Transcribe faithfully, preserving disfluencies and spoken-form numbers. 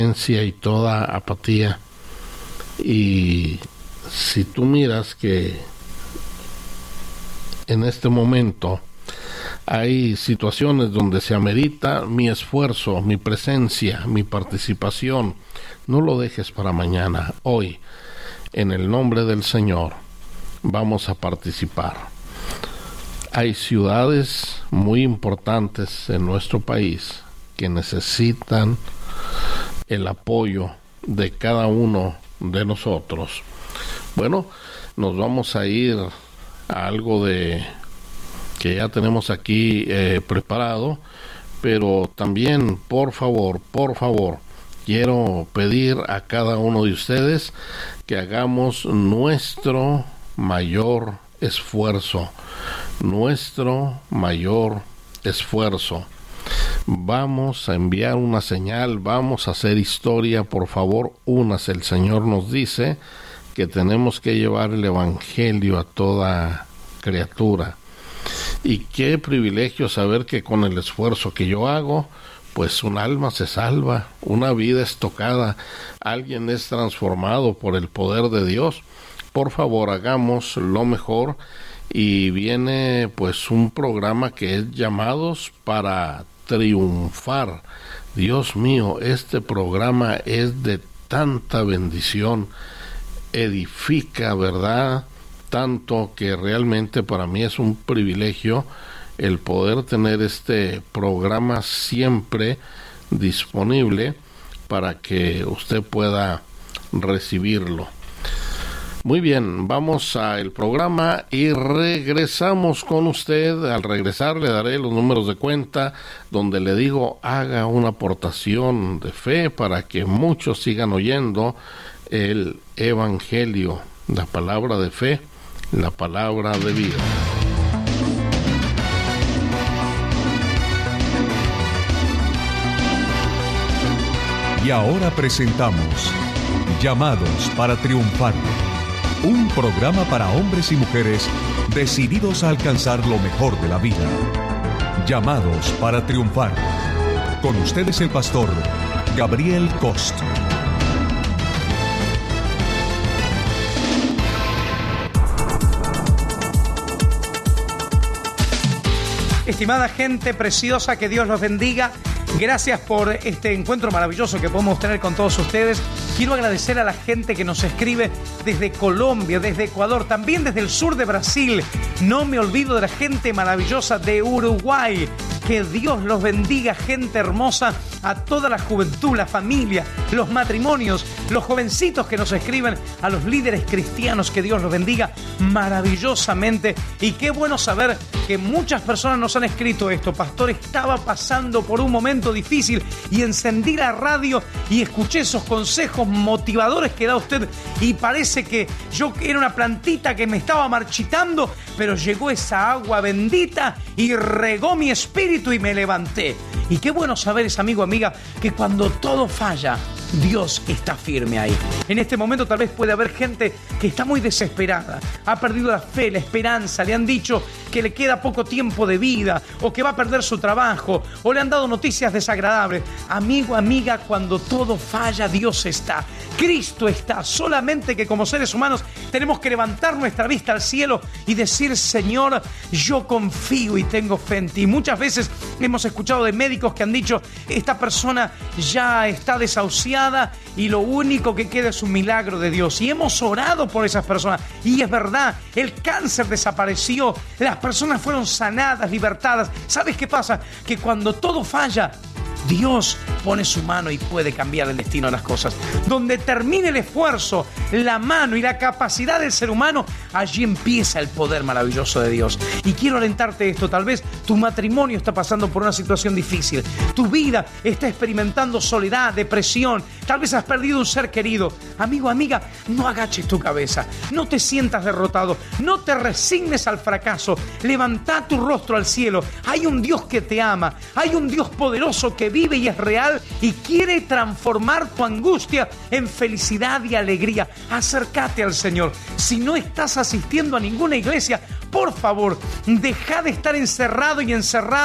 y toda apatía. Y si tú miras que en este momento hay situaciones donde se amerita mi esfuerzo, mi presencia, mi participación, no lo dejes para mañana. Hoy, en el nombre del Señor, vamos a participar. Hay ciudades muy importantes en nuestro país que necesitan el apoyo de cada uno de nosotros. Bueno, nos vamos a ir a algo de que ya tenemos aquí eh, preparado, pero también, por favor, por favor, quiero pedir a cada uno de ustedes que hagamos nuestro mayor esfuerzo, nuestro mayor esfuerzo. Vamos a enviar una señal, vamos a hacer historia, por favor, únase. El Señor nos dice que tenemos que llevar el Evangelio a toda criatura. Y qué privilegio saber que con el esfuerzo que yo hago, pues un alma se salva, una vida es tocada, alguien es transformado por el poder de Dios. Por favor, hagamos lo mejor. Y viene pues un programa que es Llamados para Triunfar. Dios mío, este programa es de tanta bendición, edifica, ¿verdad? Tanto que realmente para mí es un privilegio el poder tener este programa siempre disponible para que usted pueda recibirlo. Muy bien, vamos al programa y regresamos con usted. Al regresar le daré los números de cuenta donde le digo haga una aportación de fe para que muchos sigan oyendo el Evangelio, la palabra de fe, la palabra de vida. Y ahora presentamos Llamados para Triunfar, un programa para hombres y mujeres decididos a alcanzar lo mejor de la vida. Llamados para Triunfar. Con ustedes el pastor Gabriel Cost. Estimada gente preciosa, que Dios los bendiga. Gracias por este encuentro maravilloso que podemos tener con todos ustedes. Quiero agradecer a la gente que nos escribe desde Colombia, desde Ecuador, también desde el sur de Brasil. No me olvido de la gente maravillosa de Uruguay. Que Dios los bendiga, gente hermosa, a toda la juventud, la familia, los matrimonios, los jovencitos que nos escriben, a los líderes cristianos, que Dios los bendiga maravillosamente. Y qué bueno saber que muchas personas nos han escrito esto. Pastor, estaba pasando por un momento difícil y encendí la radio y escuché esos consejos motivadores que da usted y parece que yo era una plantita que me estaba marchitando, pero llegó esa agua bendita y regó mi espíritu y me levanté. Y qué bueno saber, es amigo, amiga, que cuando todo falla, Dios está firme ahí. En este momento tal vez puede haber gente que está muy desesperada, ha perdido la fe, la esperanza, le han dicho que le queda poco tiempo de vida o que va a perder su trabajo o le han dado noticias desagradables. Amigo, amiga, cuando todo falla, Dios está, Cristo está. Solamente que como seres humanos tenemos que levantar nuestra vista al cielo y decir: Señor, yo confío y tengo fe en ti. Muchas veces hemos escuchado de médicos que han dicho: esta persona ya está desahuciada y lo único que queda es un milagro de Dios. Y hemos orado por esas personas y es verdad, el cáncer desapareció, las personas fueron sanadas, libertadas. ¿Sabes qué pasa? Que cuando todo falla, Dios pone su mano y puede cambiar el destino de las cosas. Donde termine el esfuerzo, la mano y la capacidad del ser humano, allí empieza el poder maravilloso de Dios. Y quiero alentarte esto: tal vez tu matrimonio está pasando por una situación difícil, tu vida está experimentando soledad, depresión, tal vez has perdido un ser querido. Amigo, amiga, no agaches tu cabeza, no te sientas derrotado, no te resignes al fracaso, levanta tu rostro al cielo. Hay un Dios que te ama, hay un Dios poderoso que vive y es real y quiere transformar tu angustia en felicidad y alegría. Acércate al Señor. Si no estás asistiendo a ninguna iglesia, por favor, deja de estar encerrado y encerrado